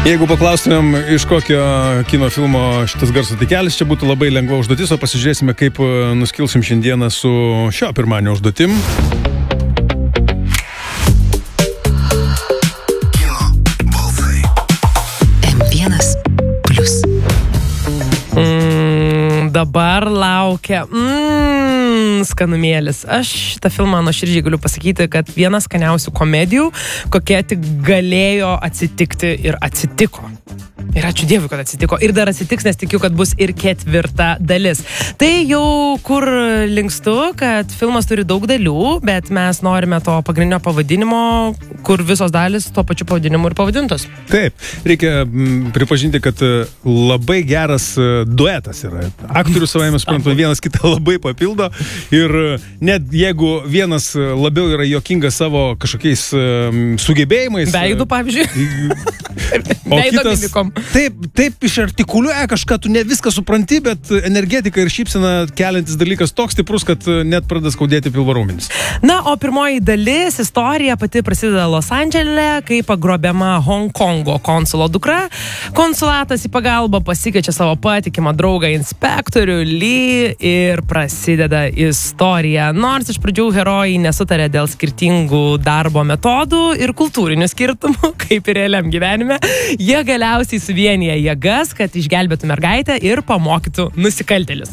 Jeigu paklaustumėm, iš kokio kino filmo šitas garso takelis, čia būtų labai lengva užduotis, o pasižiūrėsime, kaip nuskilsim šiandieną su šio pirmadienio užduotim. Dabar laukia skanumėlis. Aš šitą filmą nuoširdžiai galiu pasakyti, kad vienas skaniausių komedijų, kokie tik galėjo atsitikti ir atsitiko. Ir ačiū Dievui, kad atsitiko. Ir dar atsitiks, nes tikiu, kad bus ir 4. dalis. Tai jau kur linkstu, kad filmas turi daug dalių, bet mes norime to pagrindinio pavadinimo, kur visos dalis tuo pačiu pavadinimu ir pavadintos. Taip, reikia pripažinti, kad labai geras duetas yra. Aktorius savaime suprantama, vienas kitą labai papildo ir net jeigu vienas labiau yra juokingas savo kažkokiais sugebėjimais. Veidų, pavyzdžiui. O kitas taip išartikuliuoja kažką, tu ne viską supranti, bet energetika ir šypsena keliantis dalykas toks stiprus, kad net pradeda skaudėti pilvo raumenis. Na, o pirmoji dalis, istorija pati prasideda Los Andžele, kai pagrobiama Honkongo konsulo dukra. Konsulatas į pagalbą pasikeičia savo patikimą draugą inspektorių Lee ir prasideda istorija. Nors iš pradžių herojai nesutarė dėl skirtingų darbo metodų ir kultūrinių skirtumų, kaip ir realiam gyvenime, jie galiausiai suvienyje jėgas, kad išgelbėtų mergaitę ir pamokytų nusikaltėlius.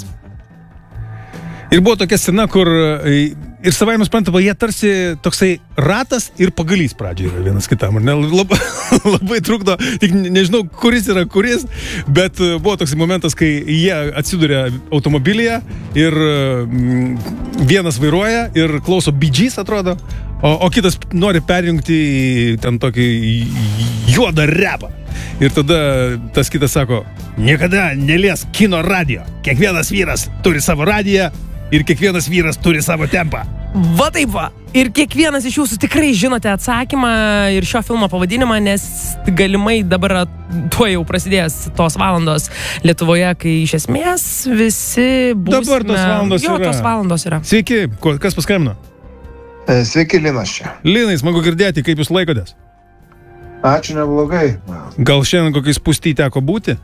Ir buvo tokia scena, kur ir savaime suprantama, jie tarsi toksai ratas ir pagalys pradžioje yra vienas kitam. Labai trukdo, tik nežinau, kuris yra kuris, bet buvo toks momentas, kai jie atsiduria automobilyje ir vienas vairuoja ir klauso Bee Gees, atrodo, o kitas nori perjungti ten tokį juodą repą. Ir tada tas kitas sako, niekada neliesk kino radijo. Kiekvienas vyras turi savo radiją ir kiekvienas vyras turi savo tempą. Va taip va. Ir kiekvienas iš jūsų tikrai žinote atsakymą ir šio filmo pavadinimą, nes galimai dabar tuo jau prasidės tos valandos Lietuvoje, kai iš esmės visi būsime... Dabar tos valandos yra. Tos valandos yra. Sveiki, kas paskambino? Sveiki, Linas čia. Linai, smagu girdėti, kaip jūs laikotės? Ačiū, neblogai. Gal šiandien kokiais pūstį teko būti?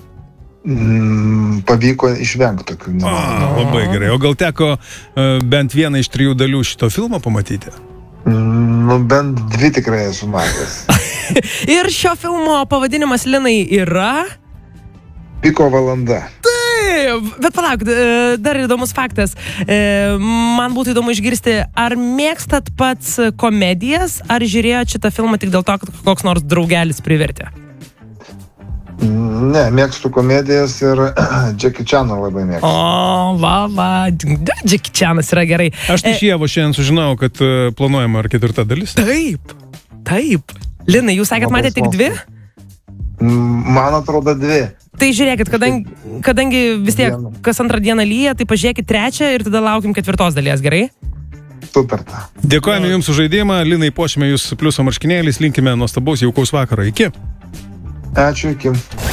Pavyko išvengti tokių. Labai gerai. O gal teko bent vieną iš 3 dalių šito filmo pamatyti? Bent 2 tikrai esu matęs. Ir šio filmo pavadinimas, Linai, yra... Piko valanda. Taip, bet palauk, dar įdomus faktas. Man būtų įdomu išgirsti, ar mėgstat pats komedijas, ar žiūrėjot šitą filmą tik dėl to, kad koks nors draugelis privertė? Ne, mėgstu komedijas ir Jackie Chaną labai mėgstu. O, va, Jackie Chanas yra gerai. Aš iš Ievo šiandien sužinojau, kad planuojama ar 4. dalis. Taip. Linai, jūs sakėt, matėte tik 2? Man atrodo 2. Tai žiūrėkit, kadangi vis tiek kas 2 dieną lyja, tai pažiūrėkit 3 ir tada laukim 4. dalies, gerai? Super. Dėkojame Jums už žaidimą, Linai, puošime Jūs pliuso marškinėliais, linkime nuostabaus jaukaus vakaro. Iki. Ačiū, iki.